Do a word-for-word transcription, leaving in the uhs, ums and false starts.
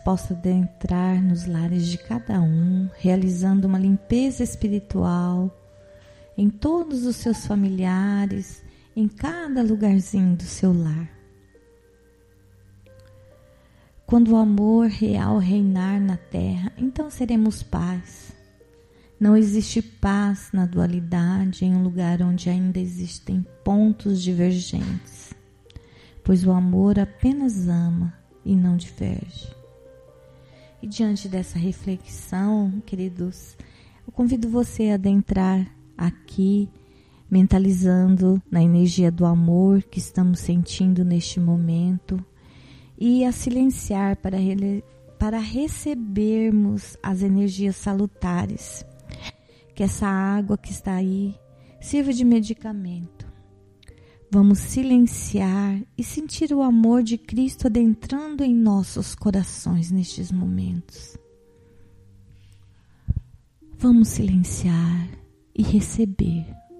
possa adentrar nos lares de cada um, realizando uma limpeza espiritual em todos os seus familiares, em cada lugarzinho do seu lar. Quando o amor real reinar na terra, então seremos paz. Não existe paz na dualidade em um lugar onde ainda existem pontos divergentes, pois o amor apenas ama e não diverge. E diante dessa reflexão, queridos, eu convido você a adentrar aqui, mentalizando na energia do amor que estamos sentindo neste momento e a silenciar para, para recebermos as energias salutares. Que essa água que está aí sirva de medicamento. Vamos silenciar e sentir o amor de Cristo adentrando em nossos corações nestes momentos. Vamos silenciar e receber